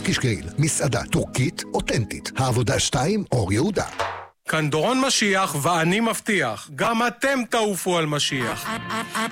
טורקיש גריל, מסעדה טורקית אותנטית. העבודה 2, אור יהודה. כאן דורון משיח ואני מבטיח, גם אתם תעופו על משיח.